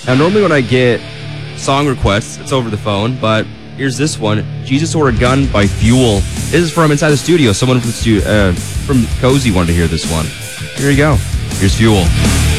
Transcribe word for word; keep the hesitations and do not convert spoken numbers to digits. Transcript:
Now, normally when I get song requests, it's over the phone, but here's this one, Jesus or a Gun by Fuel. This is from inside the studio. Someone from, stu- uh, from Cozy wanted to hear this one. Here you go. Here's Fuel.